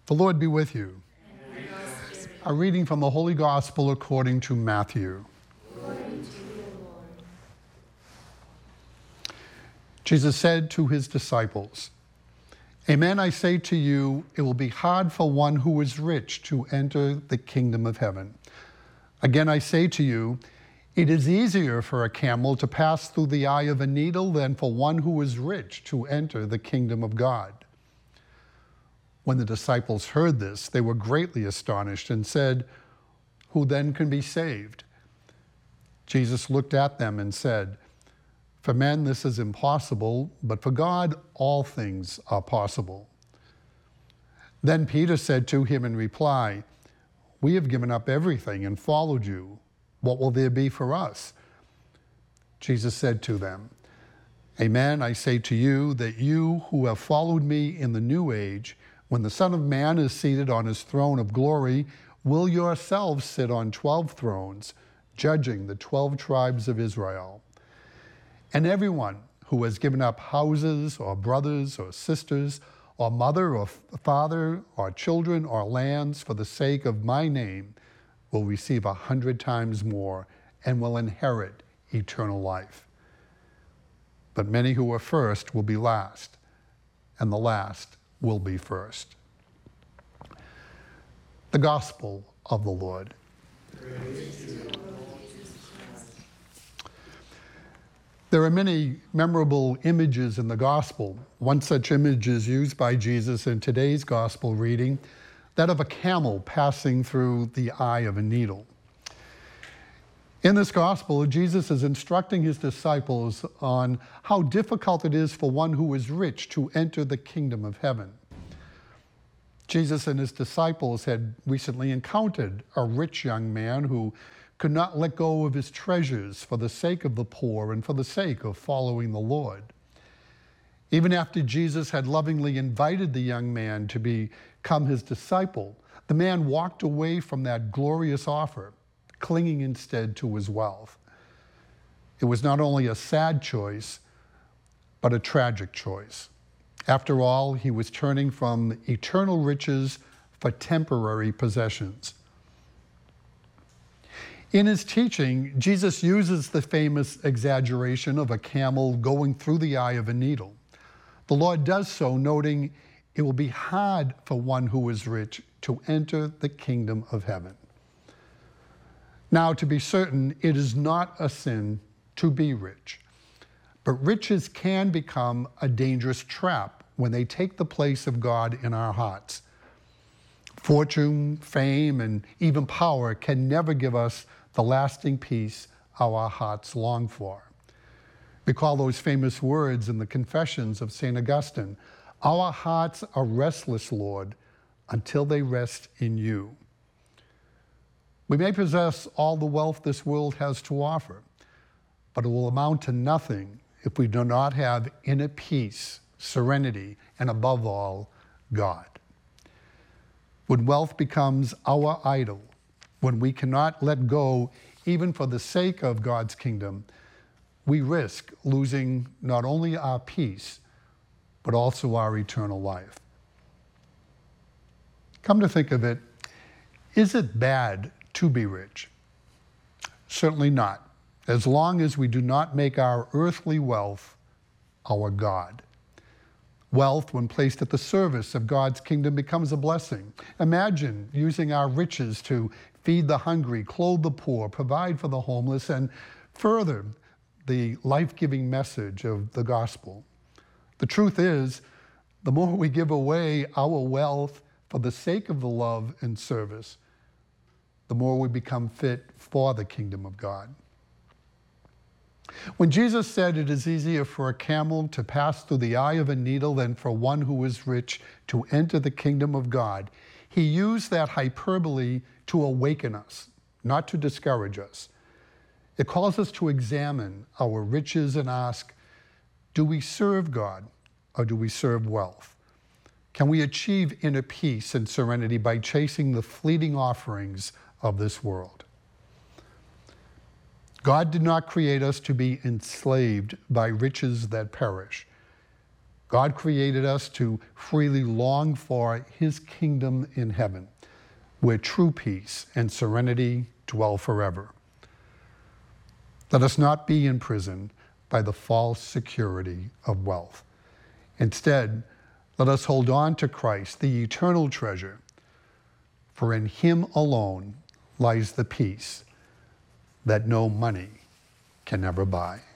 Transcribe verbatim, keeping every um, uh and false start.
The Lord be with you. A reading from the Holy Gospel according to Matthew. Glory to you, Lord. Jesus said to his disciples, "Amen, I say to you, it will be hard for one who is rich to enter the kingdom of heaven. Again, I say to you, it is easier for a camel to pass through the eye of a needle than for one who is rich to enter the kingdom of God." When the disciples heard this, they were greatly astonished and said, "Who then can be saved?" Jesus looked at them and said, "For men this is impossible, but for God all things are possible." Then Peter said to him in reply, "We have given up everything and followed you. What will there be for us?" Jesus said to them, "Amen, I say to you that you who have followed me in the new age, when the Son of Man is seated on his throne of glory, will yourselves sit on twelve thrones, judging the twelve tribes of Israel. And everyone who has given up houses or brothers or sisters or mother or father or children or lands for the sake of my name will receive a hundred times more and will inherit eternal life. But many who are first will be last, and the last will be first." The Gospel of the Lord. Praise to you, Lord Jesus Christ. There are many memorable images in the Gospel. One such image is used by Jesus in today's Gospel reading, that of a camel passing through the eye of a needle. In this Gospel, Jesus is instructing his disciples on how difficult it is for one who is rich to enter the kingdom of heaven. Jesus and his disciples had recently encountered a rich young man who could not let go of his treasures for the sake of the poor and for the sake of following the Lord. Even after Jesus had lovingly invited the young man to become his disciple, the man walked away from that glorious offer, clinging instead to his wealth. It was not only a sad choice, but a tragic choice. After all, he was turning from eternal riches for temporary possessions. In his teaching, Jesus uses the famous exaggeration of a camel going through the eye of a needle. The Lord does so, noting it will be hard for one who is rich to enter the kingdom of heaven. Now, to be certain, it is not a sin to be rich, but riches can become a dangerous trap when they take the place of God in our hearts. Fortune, fame, and even power can never give us the lasting peace our hearts long for. Recall those famous words in the Confessions of Saint Augustine, "Our hearts are restless, Lord, until they rest in you." We may possess all the wealth this world has to offer, but it will amount to nothing if we do not have inner peace, serenity, and above all, God. When wealth becomes our idol, when we cannot let go even for the sake of God's kingdom, we risk losing not only our peace, but also our eternal life. Come to think of it, is it bad to be rich? Certainly not, as long as we do not make our earthly wealth our God. Wealth, when placed at the service of God's kingdom, becomes a blessing. Imagine using our riches to feed the hungry, clothe the poor, provide for the homeless, and further the life-giving message of the gospel. The truth is, the more we give away our wealth for the sake of the love and service, the more we become fit for the kingdom of God. When Jesus said it is easier for a camel to pass through the eye of a needle than for one who is rich to enter the kingdom of God, he used that hyperbole to awaken us, not to discourage us. It calls us to examine our riches and ask, do we serve God or do we serve wealth? Can we achieve inner peace and serenity by chasing the fleeting offerings of this world? God did not create us to be enslaved by riches that perish. God created us to freely long for his kingdom in heaven, where true peace and serenity dwell forever. Let us not be imprisoned by the false security of wealth. Instead, let us hold on to Christ, the eternal treasure, for in him alone lies the peace that no money can ever buy.